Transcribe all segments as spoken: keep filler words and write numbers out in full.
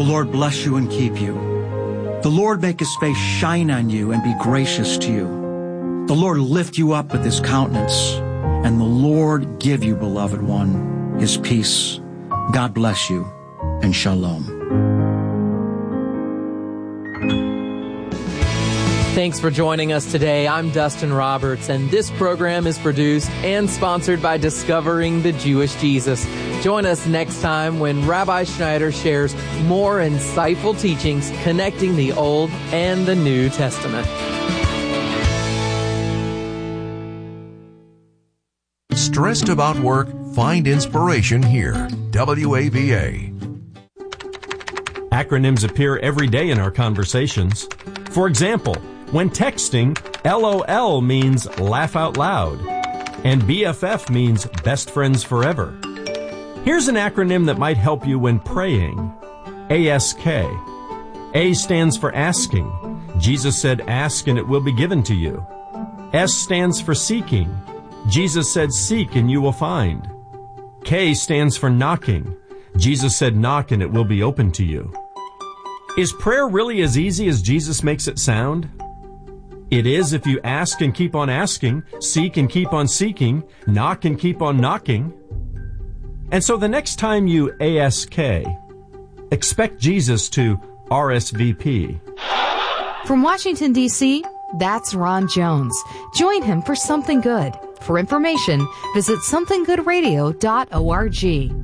Lord bless you and keep you. The Lord make his face shine on you and be gracious to you. The Lord lift you up with his countenance, and the Lord give you, beloved one, his peace. God bless you, and shalom. Thanks for joining us today. I'm Dustin Roberts, and this program is produced and sponsored by Discovering the Jewish Jesus. Join us next time when Rabbi Schneider shares more insightful teachings connecting the Old and the New Testament. Stressed about work? Find inspiration here. W A V A. Acronyms appear every day in our conversations. For example, when texting, L O L means laugh out loud, and B F F means best friends forever. Here's an acronym that might help you when praying. A S K. A stands for asking. Jesus said, ask and it will be given to you. S stands for seeking. Jesus said, seek and you will find. K stands for knocking. Jesus said, knock and it will be open to you. Is prayer really as easy as Jesus makes it sound? It is if you ask and keep on asking, seek and keep on seeking, knock and keep on knocking. And so the next time you A S K, expect Jesus to R S V P. From Washington, D C, that's Ron Jones. Join him for Something Good. For information, visit something good radio dot org.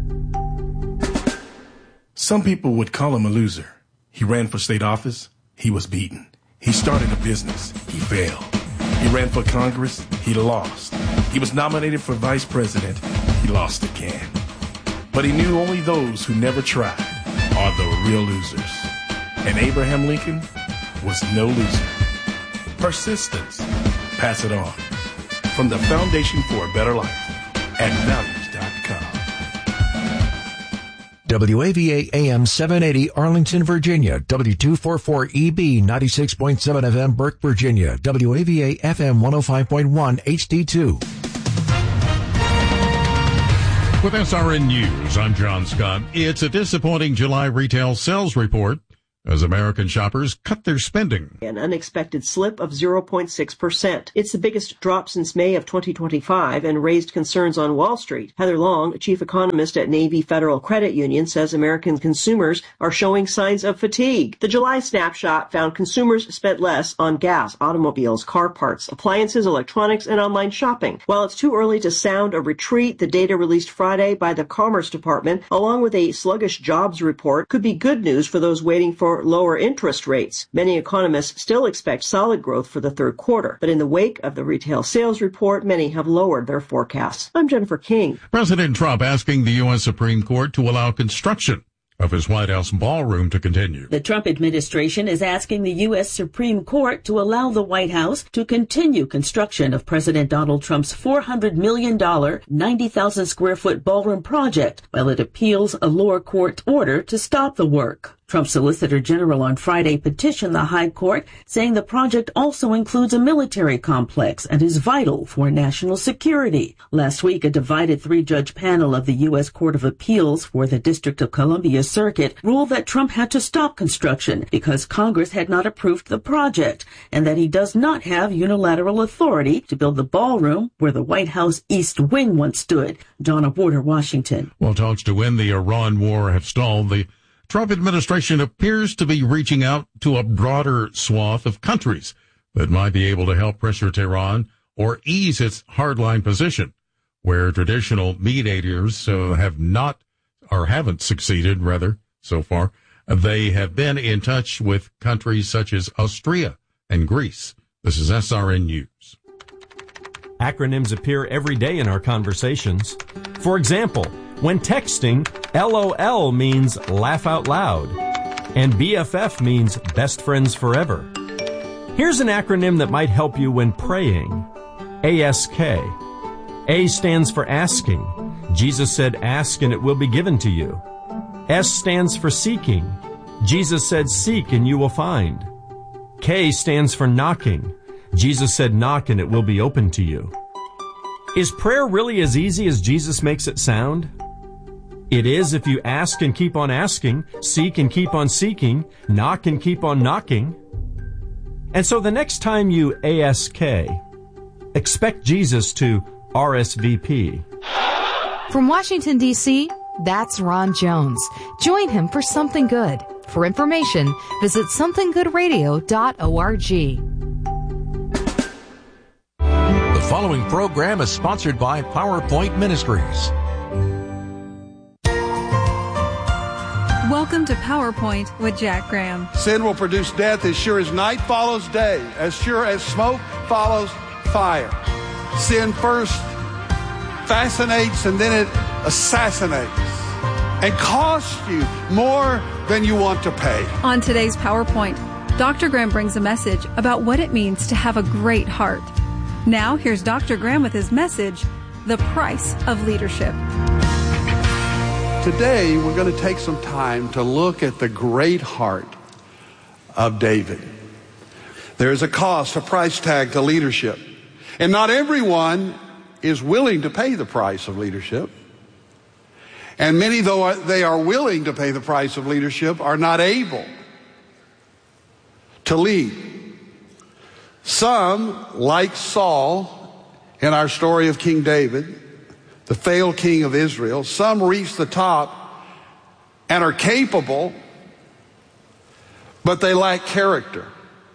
Some people would call him a loser. He ran for state office. He was beaten. He started a business. He failed. He ran for Congress. He lost. He was nominated for vice president. He lost again. But he knew only those who never tried are the real losers. And Abraham Lincoln was no loser. Persistence. Pass it on. From the Foundation for a Better Life at values dot com. W A V A A M seven eighty Arlington, Virginia. W two forty-four E B ninety-six point seven F M Burke, Virginia. W A V A F M one oh five point one H D two. With S R N News, I'm John Scott. It's a disappointing July retail sales report as American shoppers cut their spending. An unexpected slip of zero point six percent. It's the biggest drop since May of twenty twenty-five and raised concerns on Wall Street. Heather Long, chief economist at Navy Federal Credit Union, says American consumers are showing signs of fatigue. The July snapshot found consumers spent less on gas, automobiles, car parts, appliances, electronics, and online shopping. While it's too early to sound a retreat, the data released Friday by the Commerce Department, along with a sluggish jobs report, could be good news for those waiting for lower interest rates. Many economists still expect solid growth for the third quarter, but in the wake of the retail sales report, many have lowered their forecasts. I'm Jennifer King. President Trump asking the U S Supreme Court to allow construction of his White House ballroom to continue. The Trump administration is asking the U S Supreme Court to allow the White House to continue construction of President Donald Trump's four hundred million dollars, ninety thousand square foot ballroom project while it appeals a lower court order to stop the work. Trump's Solicitor General on Friday petitioned the High Court, saying the project also includes a military complex and is vital for national security. Last week, a divided three-judge panel of the U S Court of Appeals for the District of Columbia Circuit ruled that Trump had to stop construction because Congress had not approved the project and that he does not have unilateral authority to build the ballroom where the White House East Wing once stood. Donna Border, Washington. Well, talks to end the Iran war have stalled. The Trump administration appears to be reaching out to a broader swath of countries that might be able to help pressure Tehran or ease its hardline position, where traditional mediators uh, have not or haven't succeeded, rather, so far. They have been in touch with countries such as Austria and Greece. This is S R N News. Acronyms appear every day in our conversations. For example, when texting, L O L means laugh out loud, and B F F means best friends forever. Here's an acronym that might help you when praying. A S K. A stands for asking. Jesus said, ask and it will be given to you. S stands for seeking. Jesus said, seek and you will find. K stands for knocking. Jesus said, knock and it will be open to you. Is prayer really as easy as Jesus makes it sound? It is if you ask and keep on asking, seek and keep on seeking, knock and keep on knocking. And so the next time you ask, expect Jesus to R S V P. From Washington, D C, that's Ron Jones. Join him for Something Good. For information, visit something good radio dot org. The following program is sponsored by PowerPoint Ministries. Welcome to PowerPoint with Jack Graham. Sin will produce death as sure as night follows day, as sure as smoke follows fire. Sin first fascinates and then it assassinates and costs you more than you want to pay. On today's PowerPoint, Doctor Graham brings a message about what it means to have a great heart. Now, here's Doctor Graham with his message, The Price of Leadership. Today, we're going to take some time to look at the great heart of David. There is a cost, a price tag to leadership. And not everyone is willing to pay the price of leadership. And many, though they are willing to pay the price of leadership, are not able to lead. Some, like Saul in our story of King David, the failed king of Israel, some reach the top and are capable, but they lack character.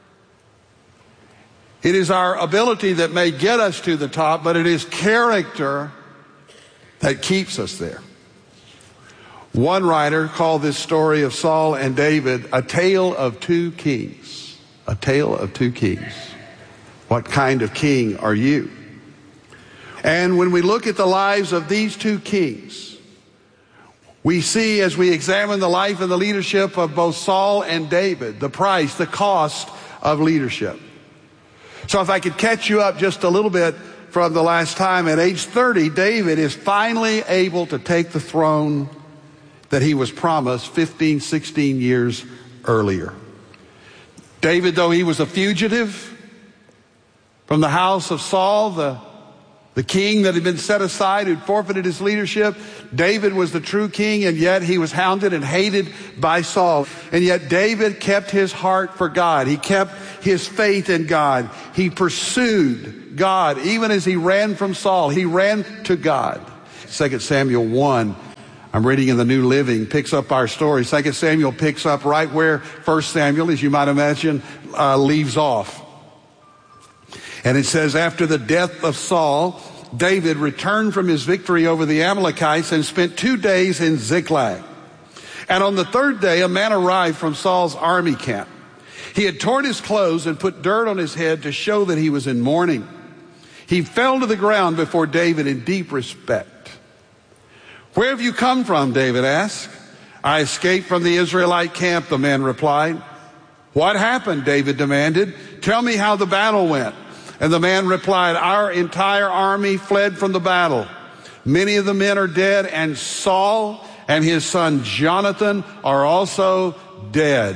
It is our ability that may get us to the top, but it is character that keeps us there. One writer called this story of Saul and David a tale of two kings. A tale of two kings. What kind of king are you? And when we look at the lives of these two kings, we see, as we examine the life and the leadership of both Saul and David, the price, the cost of leadership. So if I could catch you up just a little bit from the last time, at age thirty, David is finally able to take the throne that he was promised fifteen, sixteen years earlier. David, though he was a fugitive from the house of Saul, the The king that had been set aside, who'd forfeited his leadership, David was the true king, and yet he was hounded and hated by Saul. And yet David kept his heart for God. He kept his faith in God. He pursued God. Even as he ran from Saul, he ran to God. Second Samuel one, I'm reading in the New Living, picks up our story. Second Samuel picks up right where First Samuel, as you might imagine, uh, leaves off. And it says, after the death of Saul, David returned from his victory over the Amalekites and spent two days in Ziklag. And on the third day, a man arrived from Saul's army camp. He had torn his clothes and put dirt on his head to show that he was in mourning. He fell to the ground before David in deep respect. Where have you come from? David asked. I escaped from the Israelite camp, the man replied. What happened? David demanded. Tell me how the battle went. And the man replied, our entire army fled from the battle. Many of the men are dead, and Saul and his son Jonathan are also dead.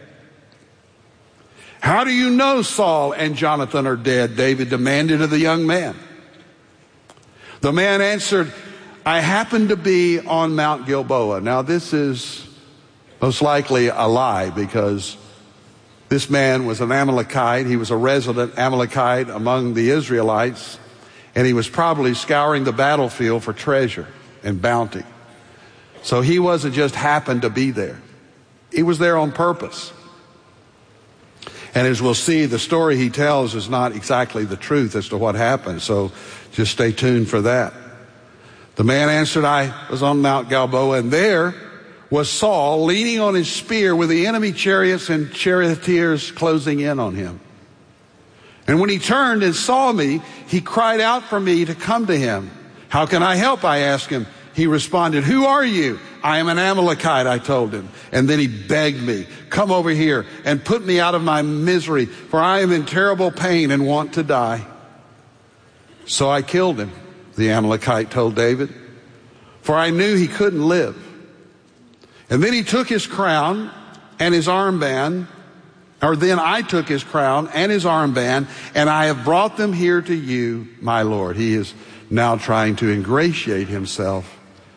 How do you know Saul and Jonathan are dead? David demanded of the young man. The man answered, I happened to be on Mount Gilboa. Now this is most likely a lie, because this man was an Amalekite. He was a resident Amalekite among the Israelites, and he was probably scouring the battlefield for treasure and bounty. So he wasn't just happened to be there. He was there on purpose. And as we'll see, the story he tells is not exactly the truth as to what happened, so just stay tuned for that. The man answered, I was on Mount Gilboa, and there was Saul leaning on his spear with the enemy chariots and charioteers closing in on him. And when he turned and saw me, he cried out for me to come to him. How can I help? I asked him. He responded, who are you? I am an Amalekite, I told him. And then he begged me, come over here and put me out of my misery, for I am in terrible pain and want to die. So I killed him, the Amalekite told David, for I knew he couldn't live. And then he took his crown and his armband, or then I took his crown and his armband, and I have brought them here to you, my Lord. He is now trying to ingratiate himself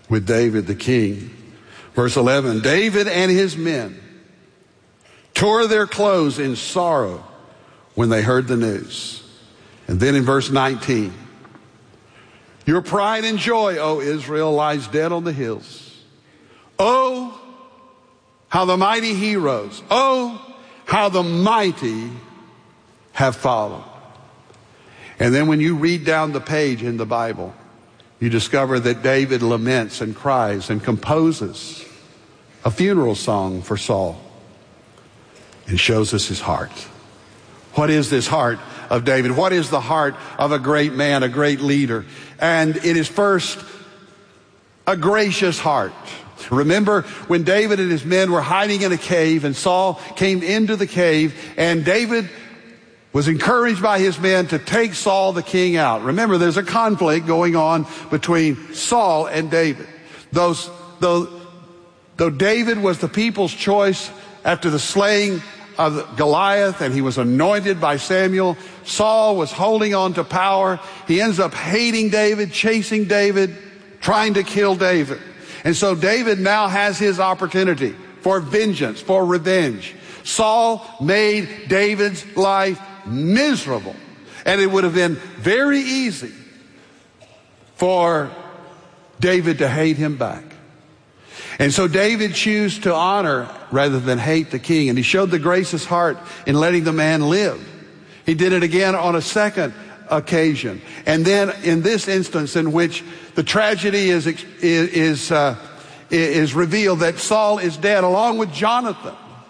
with David the king. Verse eleven, David and his men tore their clothes in sorrow when they heard the news. And then in verse nineteen, your pride and joy, O Israel, lies dead on the hills. Oh, how the mighty heroes, oh, how the mighty have fallen. And then when you read down the page in the Bible, you discover that David laments and cries and composes a funeral song for Saul and shows us his heart. What is this heart of David? What is the heart of a great man, a great leader? And it is first a gracious heart. Remember when David and his men were hiding in a cave and Saul came into the cave and David was encouraged by his men to take Saul the king out. Remember, there's a conflict going on between Saul and David. Those, though, though David was the people's choice after the slaying of Goliath and he was anointed by Samuel, Saul was holding on to power. He ends up hating David, chasing David, trying to kill David. And so David now has his opportunity for vengeance, for revenge. Saul made David's life miserable. And it would have been very easy for David to hate him back. And so David chose to honor rather than hate the king. And he showed the gracious heart in letting the man live. He did it again on a second occasion. And then in this instance in which the tragedy is, is, is, uh, is revealed that Saul is dead along with Jonathan,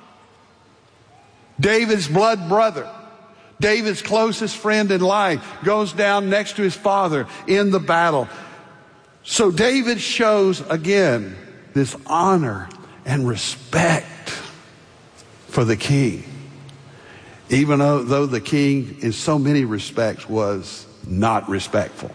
David's blood brother. David's closest friend in life goes down next to his father in the battle. So David shows again this honor and respect for the king, even though, though the king in so many respects was not respectful.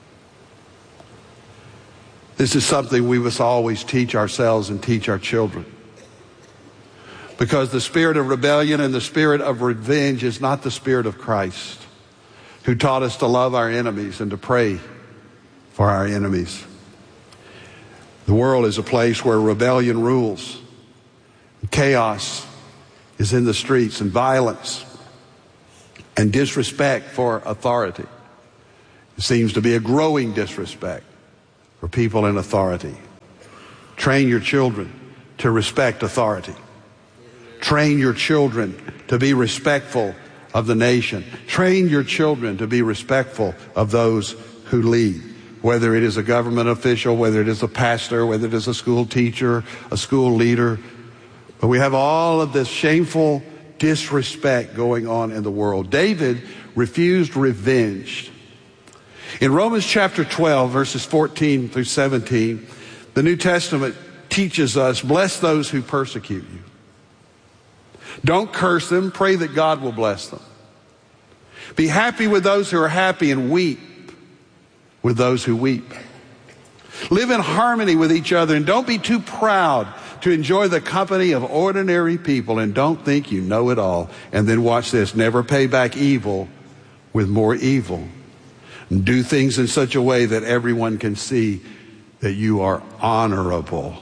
This is something we must always teach ourselves and teach our children. Because the spirit of rebellion and the spirit of revenge is not the spirit of Christ, who taught us to love our enemies and to pray for our enemies. The world is a place where rebellion rules. Chaos is in the streets and violence and disrespect for authority. It seems to be a growing disrespect for people in authority. Train your children to respect authority. Train your children to be respectful of the nation. Train your children to be respectful of those who lead, whether it is a government official, whether it is a pastor, whether it is a school teacher, a school leader. But we have all of this shameful disrespect going on in the world. David refused revenge. In Romans chapter twelve, verses fourteen through seventeen, the New Testament teaches us, bless those who persecute you. Don't curse them. Pray that God will bless them. Be happy with those who are happy and weep with those who weep. Live in harmony with each other and don't be too proud to enjoy the company of ordinary people and don't think you know it all. And then watch this. Never pay back evil with more evil. And do things in such a way that everyone can see that you are honorable.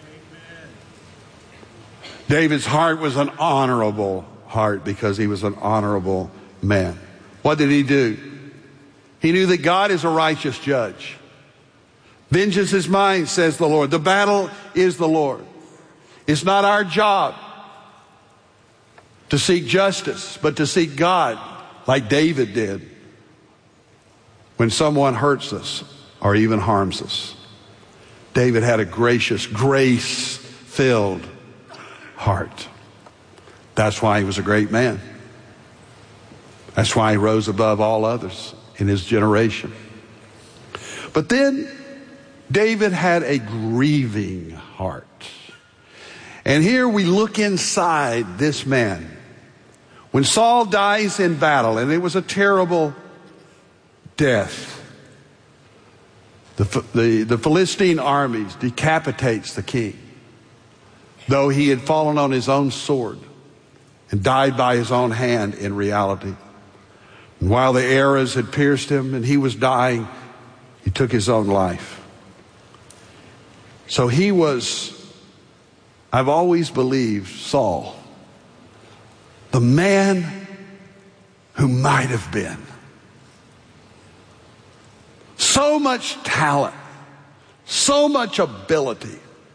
David's heart was an honorable heart because he was an honorable man. What did he do? He knew that God is a righteous judge. Vengeance is mine, says the Lord. The battle is the Lord. It's not our job to seek justice, but to seek God like David did when someone hurts us or even harms us. David had a gracious, grace-filled heart. That's why he was a great man. That's why he rose above all others in his generation. But then David had a grieving heart. And here we look inside this man. When Saul dies in battle, and it was a terrible death, the, the, the Philistine armies decapitates the king, though he had fallen on his own sword and died by his own hand in reality. And while the arrows had pierced him and he was dying, he took his own life. So he was, I've always believed, Saul, the man who might have been. So much talent, so much ability,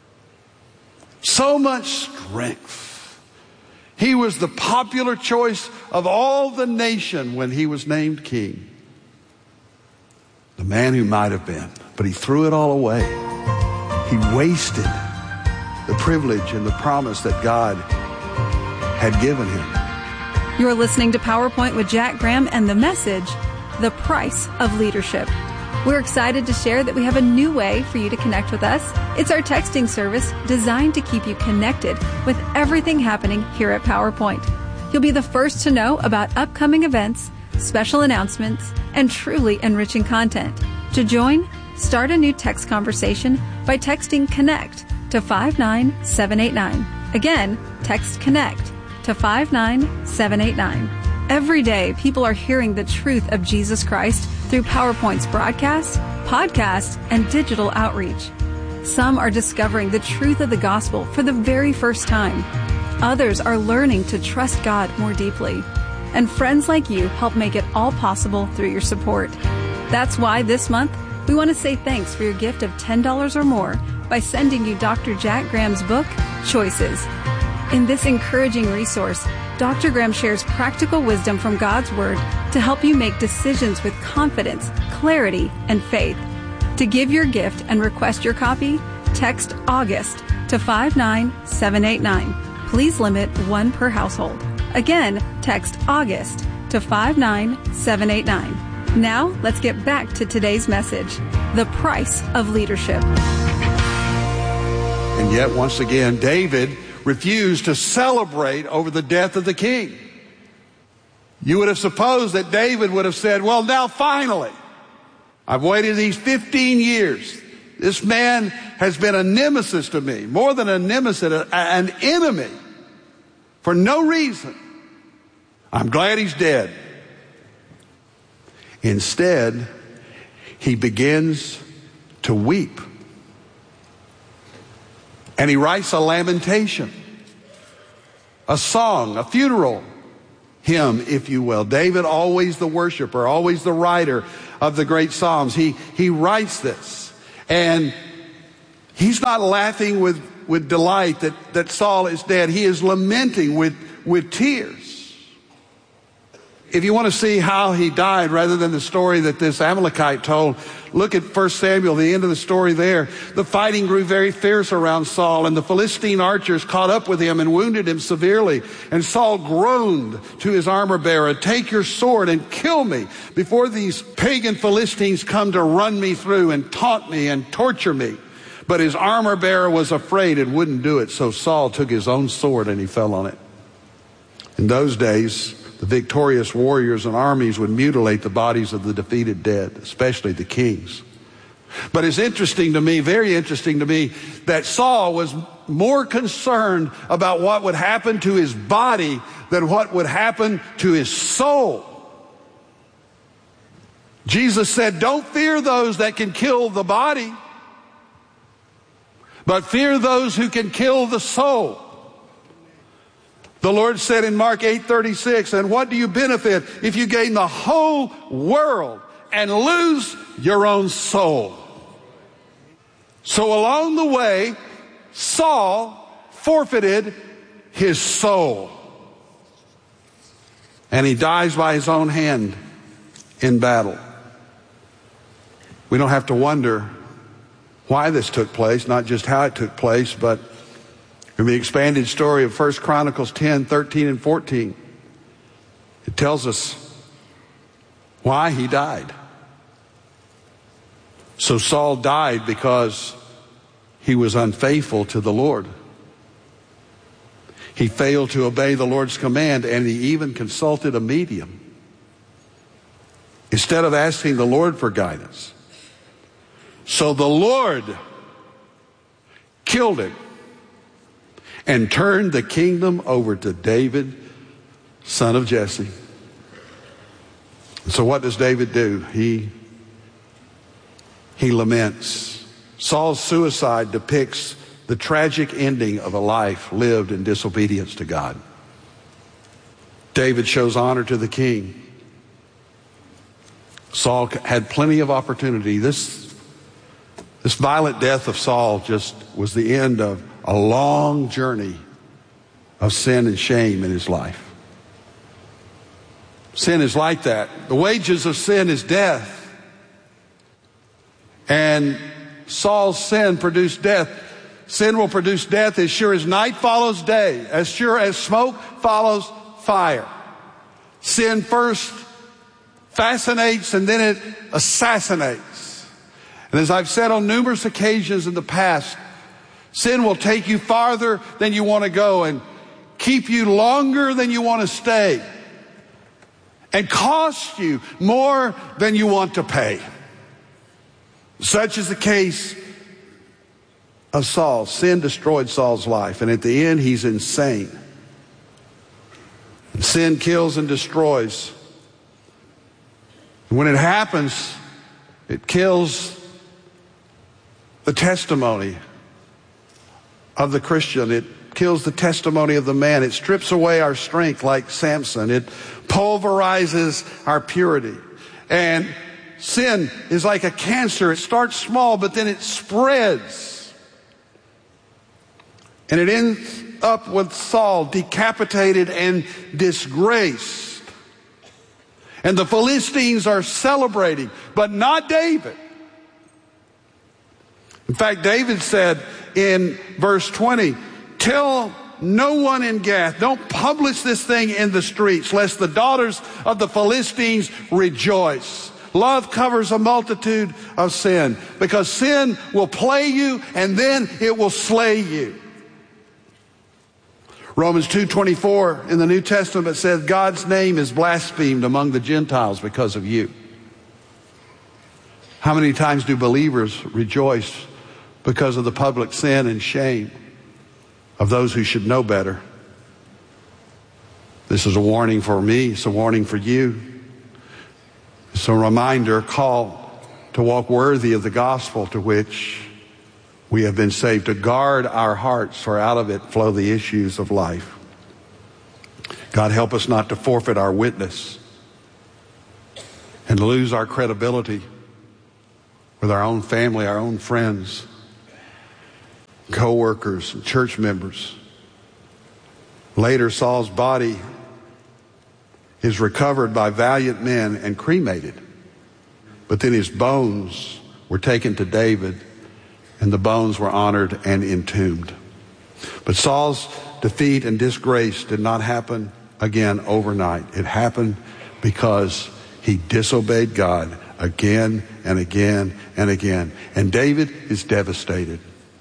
so much strength. He was the popular choice of all the nation when he was named king. The man who might have been, but he threw it all away. He wasted the privilege and the promise that God had given him. You're listening to PowerPoint with Jack Graham and the message, The Price of Leadership. We're excited to share that we have a new way for you to connect with us. It's our texting service designed to keep you connected with everything happening here at PowerPoint. You'll be the first to know about upcoming events, special announcements, and truly enriching content. To join, start a new text conversation by texting CONNECT to five nine seven eight nine. Again, text CONNECT to five nine seven eight nine. Every day, people are hearing the truth of Jesus Christ through PowerPoint's broadcast, podcast, and digital outreach. Some are discovering the truth of the gospel for the very first time. Others are learning to trust God more deeply. And friends like you help make it all possible through your support. That's why this month, we want to say thanks for your gift of ten dollars or more by sending you Doctor Jack Graham's book, Choices. In this encouraging resource, Doctor Graham shares practical wisdom from God's Word to help you make decisions with confidence, clarity, and faith. To give your gift and request your copy, text AUGUST to five nine seven eight nine. Please limit one per household. Again, text AUGUST to five nine seven eight nine. Now, let's get back to today's message, The Price of Leadership. And yet, once again, David refused to celebrate over the death of the king. You would have supposed that David would have said, well, now finally, I've waited these fifteen years. This man has been a nemesis to me, more than a nemesis, an enemy, for no reason. I'm glad he's dead. Instead, he begins to weep. And he writes a lamentation, a song, a funeral hymn, if you will. David, always the worshiper, always the writer of the great Psalms. He, he writes this. And he's not laughing with, with delight that, that Saul is dead. He is lamenting with, with tears. If you want to see how he died rather than the story that this Amalekite told, look at First Samuel, the end of the story there. The fighting grew very fierce around Saul, and the Philistine archers caught up with him and wounded him severely. And Saul groaned to his armor bearer, take your sword and kill me before these pagan Philistines come to run me through and taunt me and torture me. But his armor bearer was afraid and wouldn't do it, so Saul took his own sword and he fell on it. In those days, the victorious warriors and armies would mutilate the bodies of the defeated dead, especially the kings. But it's interesting to me, very interesting to me, that Saul was more concerned about what would happen to his body than what would happen to his soul. Jesus said, don't fear those that can kill the body, but fear those who can kill the soul. The Lord said in Mark eight thirty-six, and what do you benefit if you gain the whole world and lose your own soul? So along the way, Saul forfeited his soul. And he dies by his own hand in battle. We don't have to wonder why this took place, not just how it took place, but in the expanded story of First Chronicles ten, thirteen, and fourteen, it tells us why he died. So Saul died because he was unfaithful to the Lord. He failed to obey the Lord's command, and he even consulted a medium instead of asking the Lord for guidance. So the Lord killed him and turned the kingdom over to David, son of Jesse. So what does David do? He, he laments. Saul's suicide depicts the tragic ending of a life lived in disobedience to God. David shows honor to the king. Saul had plenty of opportunity. This, this violent death of Saul just was the end of a long journey of sin and shame in his life. Sin is like that. The wages of sin is death. And Saul's sin produced death. Sin will produce death as sure as night follows day, as sure as smoke follows fire. Sin first fascinates and then it assassinates. And as I've said on numerous occasions in the past, sin will take you farther than you want to go and keep you longer than you want to stay and cost you more than you want to pay. Such is the case of Saul. Sin destroyed Saul's life, and at the end he's insane. Sin kills and destroys. When it happens, it kills the testimony of the Christian. It kills the testimony of the man. It strips away our strength like Samson. It pulverizes our purity. And sin is like a cancer. It starts small, but then it spreads. And it ends up with Saul decapitated and disgraced. And the Philistines are celebrating, but not David. In fact, David said in verse twenty, tell no one in Gath, don't publish this thing in the streets, lest the daughters of the Philistines rejoice. Love covers a multitude of sin, because sin will play you and then it will slay you. Romans two twenty-four in the New Testament says God's name is blasphemed among the Gentiles because of you. How many times do believers rejoice because of the public sin and shame of those who should know better? This is a warning for me. It's a warning for you. It's a reminder, call to walk worthy of the gospel to which we have been saved, to guard our hearts, for out of it flow the issues of life. God, help us not to forfeit our witness and lose our credibility with our own family, our own friends, co-workers, and church members. Later, Saul's body is recovered by valiant men and cremated. But then his bones were taken to David, and the bones were honored and entombed. But Saul's defeat and disgrace did not happen again overnight. It happened because he disobeyed God again and again and again. And David is devastated.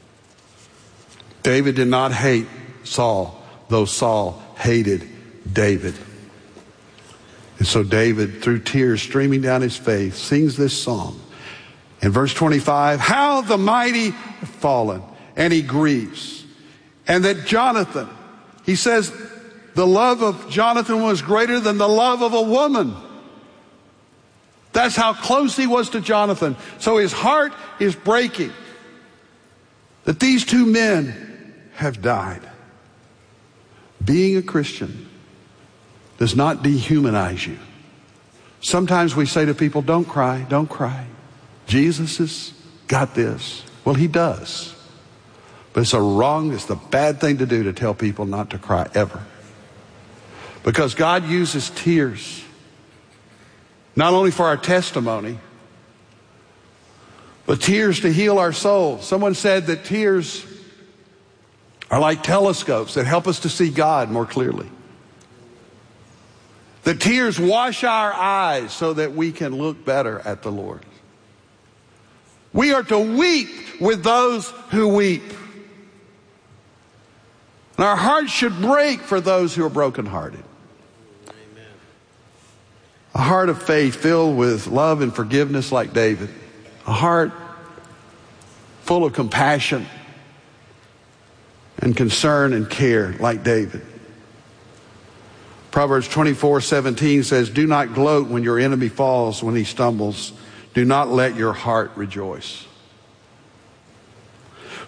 David did not hate Saul, though Saul hated David. And so David, through tears streaming down his face, sings this song. In verse twenty-five, how the mighty have fallen, and he grieves. And that Jonathan, he says, the love of Jonathan was greater than the love of a woman. That's how close he was to Jonathan. So his heart is breaking that these two men have died. Being a Christian does not dehumanize you. Sometimes we say to people, don't cry, don't cry. Jesus has got this. Well, he does. But it's a wrong, it's the bad thing to do to tell people not to cry ever. Because God uses tears not only for our testimony, but tears to heal our soul. Someone said that tears are like telescopes that help us to see God more clearly. The tears wash our eyes so that we can look better at the Lord. We are to weep with those who weep. And our hearts should break for those who are brokenhearted. Amen. A heart of faith filled with love and forgiveness like David. A heart full of compassion and concern and care like David. Proverbs twenty-four seventeen says, do not gloat when your enemy falls, when he stumbles. Do not let your heart rejoice.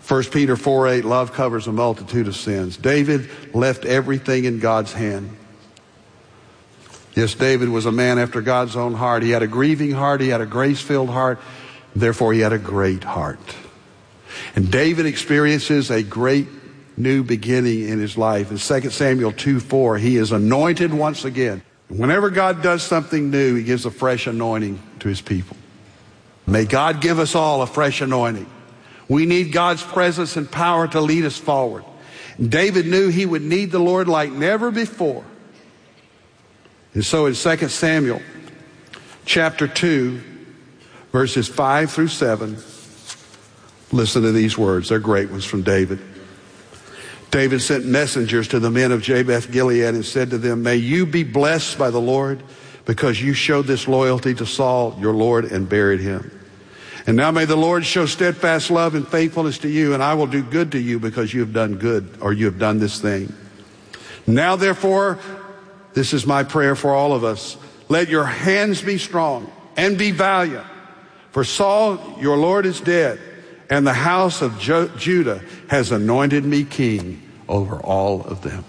First Peter four eight, love covers a multitude of sins. David left everything in God's hand. Yes, David was a man after God's own heart. He had a grieving heart. He had a grace-filled heart. Therefore, he had a great heart. And David experiences a great new beginning in his life. In Second Samuel two four, he is anointed once again. Whenever God does something new, he gives a fresh anointing to his people. May God give us all a fresh anointing. We need God's presence and power to lead us forward. And David knew he would need the Lord like never before. And so in Second Samuel chapter two, verses five through seven, listen to these words. They're great ones from David. David sent messengers to the men of Jabesh Gilead and said to them, may you be blessed by the Lord, because you showed this loyalty to Saul, your Lord, and buried him. And now may the Lord show steadfast love and faithfulness to you, and I will do good to you because you have done good, or you have done this thing. Now, therefore, this is my prayer for all of us. Let your hands be strong and be valiant. For Saul, your Lord, is dead, and the house of Jo- Judah has anointed me king over all of them.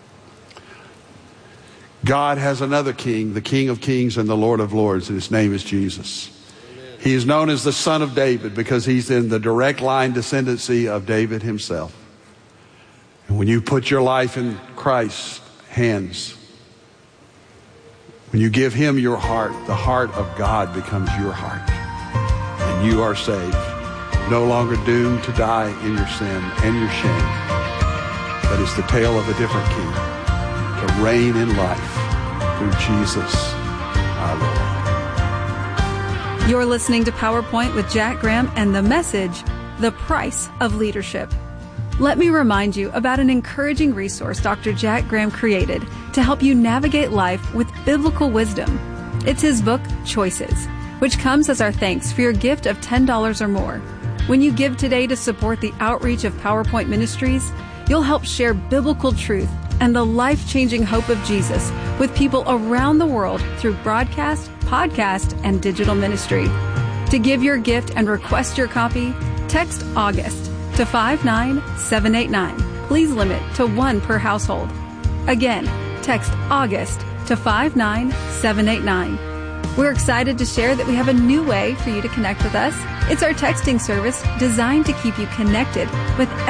God has another king, the King of Kings and the Lord of Lords, and his name is Jesus. Amen. He is known as the Son of David because he's in the direct line descendancy of David himself. And when you put your life in Christ's hands, when you give him your heart, the heart of God becomes your heart. And you are saved. No longer doomed to die in your sin and your shame. But it's the tale of a different king to reign in life through Jesus our Lord. You're listening to PowerPoint with Jack Graham and the message, The Price of Leadership. Let me remind you about an encouraging resource Doctor Jack Graham created to help you navigate life with biblical wisdom. It's his book, Choices, which comes as our thanks for your gift of ten dollars or more. When you give today to support the outreach of PowerPoint Ministries, you'll help share biblical truth and the life-changing hope of Jesus with people around the world through broadcast, podcast, and digital ministry. To give your gift and request your copy, text August to five nine seven eight nine. Please limit to one per household. Again, text August to five nine seven eight nine. We're excited to share that we have a new way for you to connect with us. It's our texting service designed to keep you connected with